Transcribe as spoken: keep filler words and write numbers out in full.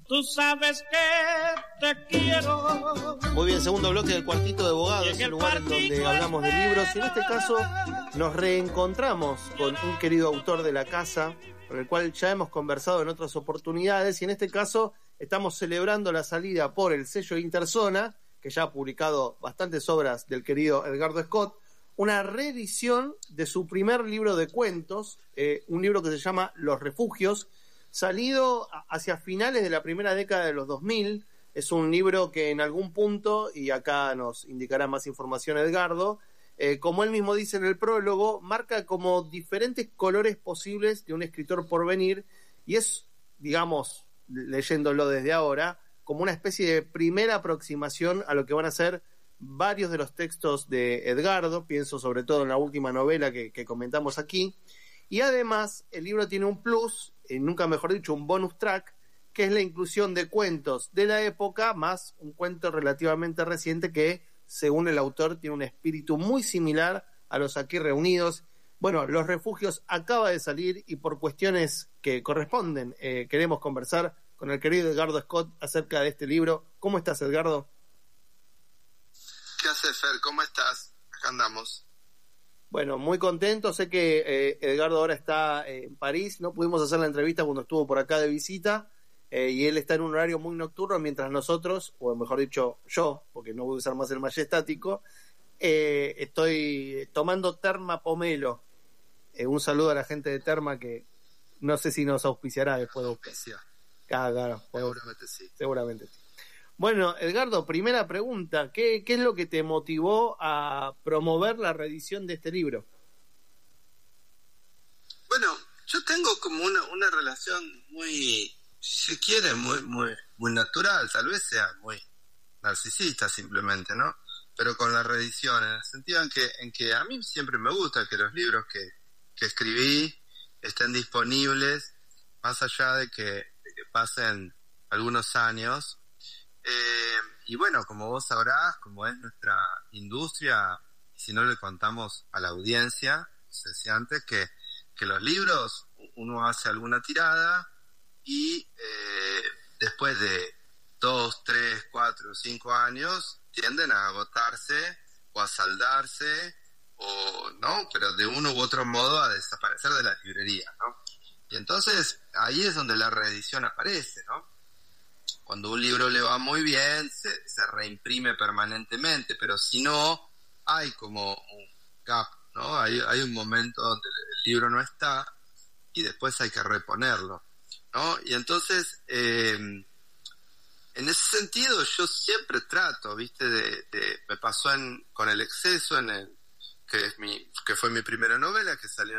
Tú sabes que te quiero. Muy bien, segundo bloque del Cuartito de Abogados, el lugar en donde hablamos de libros. Y en este caso nos reencontramos con un querido autor de la casa, con el cual ya hemos conversado en otras oportunidades. Y en este caso estamos celebrando la salida por el sello Interzona, que ya ha publicado bastantes obras del querido Edgardo Scott, una reedición de su primer libro de cuentos, eh, un libro que se llama Los Refugios, salido hacia finales de la primera década de los dos mil. Es un libro que en algún punto, y acá nos indicará más información Edgardo, eh, como él mismo dice en el prólogo, marca como diferentes colores posibles de un escritor por venir, y es, digamos, leyéndolo desde ahora, como una especie de primera aproximación a lo que van a ser varios de los textos de Edgardo. Pienso sobre todo en la última novela que, que comentamos aquí. Y además el libro tiene un plus, eh, nunca mejor dicho, un bonus track, que es la inclusión de cuentos de la época, más un cuento relativamente reciente que, según el autor, tiene un espíritu muy similar a los aquí reunidos. Bueno, Los Refugios acaba de salir y por cuestiones que corresponden, eh, queremos conversar con el querido Edgardo Scott acerca de este libro. ¿Cómo estás, Edgardo? ¿Qué haces, Fer? ¿Cómo estás? Acá andamos. Bueno, muy contento. Sé que eh, Edgardo ahora está eh, en París. No pudimos hacer la entrevista cuando estuvo por acá de visita, eh, y él está en un horario muy nocturno, mientras nosotros, o mejor dicho, yo, porque no voy a usar más el majestático, eh, estoy tomando Terma Pomelo. Eh, un saludo a la gente de Terma, que no sé si nos auspiciará después de Auspicia. Claro, claro, Seguramente sí. Seguramente sí. Bueno, Edgardo, primera pregunta. ¿Qué, ¿Qué es lo que te motivó a promover la reedición de este libro? Bueno, yo tengo como una, una relación muy, si se quiere, muy, muy, muy natural, tal vez sea muy narcisista simplemente, ¿no? Pero con la reedición, en el sentido en que, en que a mí siempre me gusta que los libros que, que escribí estén disponibles, más allá de que, de que pasen algunos años. Eh, y bueno, como vos sabrás, como es nuestra industria, si no le contamos a la audiencia, se decía antes que, que los libros, uno hace alguna tirada y eh, después de dos, tres, cuatro, cinco años tienden a agotarse o a saldarse o no, pero de uno u otro modo a desaparecer de la librería, ¿no? Y entonces ahí es donde la reedición aparece, ¿no? Cuando un libro le va muy bien, se, se reimprime permanentemente, pero si no, hay como un gap, ¿no? Hay, hay un momento donde el libro no está y después hay que reponerlo, ¿no? Y entonces, eh, en ese sentido, yo siempre trato, ¿viste? De, de, me pasó en, con El Exceso, en el, que es mi, que fue mi primera novela, que salió